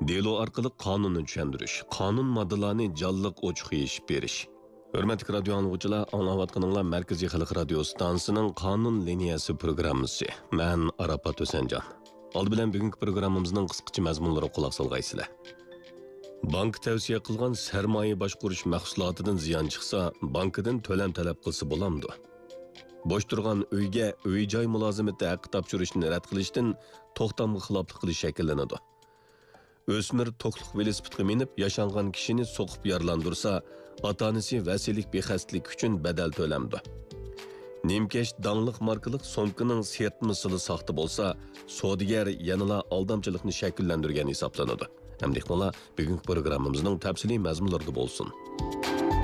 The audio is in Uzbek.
Delo orqali qonunni tushundirish, qonun moddalarini jonliq ochiq yechib berish. Hurmatli radio anglovchilar, anglayotganinglar Markaziy xalq radio stansiyasining qonun liniyasi programmasi. Men Arafat O'sanjon. Oldi bilan bugungi programmamizning qisqacha mazmunlariga quloq solgaysizlar. Bank tavsiya qilgan sarmoya boshqarish mahsulotidan ziyon chiqsa, bankidan to'lam talab qilsa bo'lamdi. Bosh turgan uyga uy-joy mulozimati haqqi topshirishni rad qilishdan to'xtamga xiloflik qilish shakllanadi. O'smir to'qliq velosipedga minib yashangan kishini so'qib yaralandırsa, ota-onasi vasilik bexastlik uchun badal to'lamdi. Nimkesh dangliq markalik somkining sertmisili saxta bo'lsa, savdogar yanada aldamchilikni shakllantirgan hisoblanadi. Hamdek bugungi programmamizning tafsiliy mazmunlarida bo'lsin.